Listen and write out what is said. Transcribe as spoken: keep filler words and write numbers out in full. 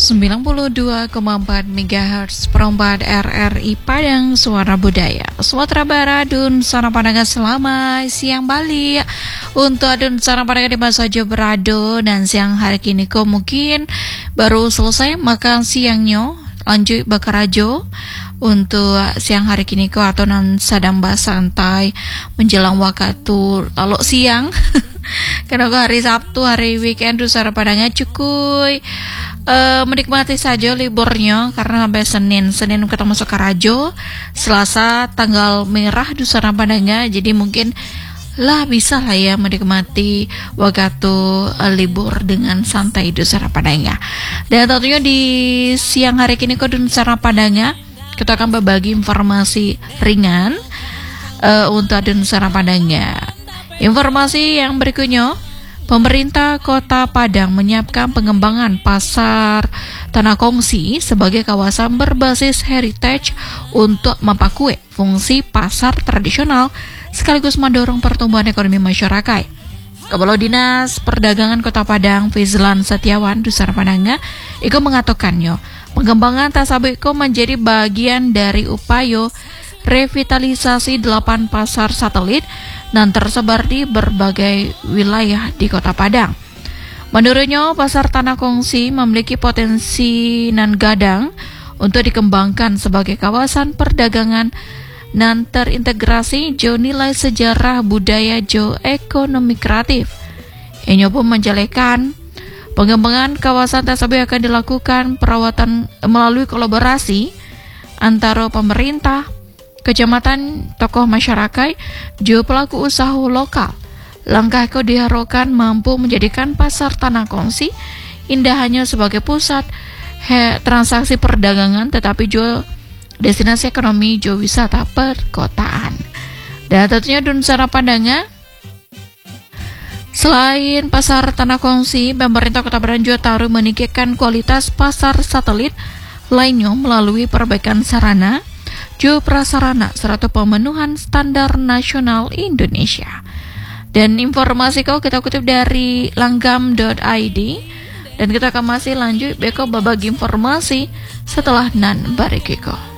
sembilan puluh dua koma empat megahertz perempat R R I Padang Suara Budaya Sumatera Barat Dun Sana Padang selamat siang Bali untuk Dun Sana Padang di masa aja berado dan siang hari kini kok mungkin baru selesai makan siangnya lanjut bakar ajo untuk siang hari kini kok atau nan sedang santai menjelang waktu lalu siang karena hari Sabtu hari weekend Dun Sana Padangnya cukup Uh, menikmati saja liburnya karena sampai Senin Senin kita masuk ke Rajo, Selasa tanggal merah di sana Padangnya, jadi mungkin lah bisa lah ya menikmati waktu uh, libur dengan santai di sana Padangnya. Dan tentunya di siang hari kini kok di sana Padangnya kita akan berbagi informasi ringan uh, untuk di sana Padangnya. Informasi yang berikutnya, pemerintah Kota Padang menyiapkan pengembangan pasar tanah kongsi sebagai kawasan berbasis heritage untuk mempakue fungsi pasar tradisional sekaligus mendorong pertumbuhan ekonomi masyarakat. Kepala Dinas Perdagangan Kota Padang, Fizlan Setiawan, Dusar Padangnya, Iko mengatakannya, pengembangan tasabiko menjadi bagian dari upaya revitalisasi delapan pasar satelit dan tersebar di berbagai wilayah di Kota Padang. Menurutnya, pasar tanah kongsi memiliki potensi nan gadang untuk dikembangkan sebagai kawasan perdagangan dan terintegrasi jo nilai sejarah budaya jo ekonomi kreatif. Ini pun menjelekan pengembangan kawasan tersebut akan dilakukan perawatan melalui kolaborasi antara pemerintah, kecamatan, tokoh masyarakat, juga pelaku usaha lokal. Langkah itu diharapkan mampu menjadikan pasar tanah kongsi indah hanya sebagai pusat he, transaksi perdagangan, tetapi juga destinasi ekonomi juga wisata perkotaan. Dan tentunya Dun Sana Padangnya, selain pasar tanah kongsi, pemerintah Kota Padang juga taruh meningkatkan kualitas pasar satelit lainnya melalui perbaikan sarana juga prasarana serta pemenuhan standar nasional Indonesia. Dan informasi kau kita kutip dari langgam dot i d dan kita akan masih lanjut beko berbagi informasi setelah nan barikiko.